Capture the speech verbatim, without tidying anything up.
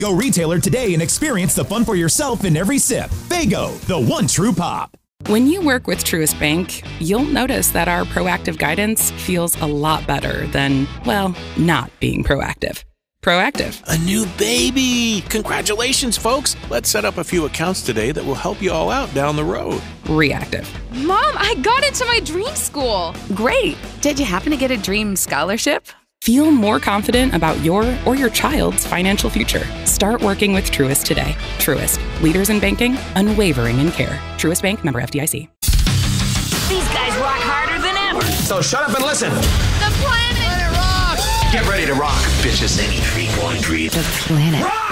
Go retailer today and experience the fun for yourself in every sip. Faygo, the one true pop. When you work with Truist Bank, you'll notice that our proactive guidance feels a lot better than, well, not being proactive. Proactive. A new baby! Congratulations, folks! Let's set up a few accounts today that will help you all out down the road. Reactive. Mom, I got into my dream school! Great! Did you happen to get a dream scholarship? Feel more confident about your or your child's financial future. Start working with Truist today. Truist, leaders in banking, unwavering in care. Truist Bank, member F D I C. These guys rock harder than ever. So shut up and listen. The planet. Let it rock. Get ready to rock, bitches. Any freak one dream. The planet. Rock!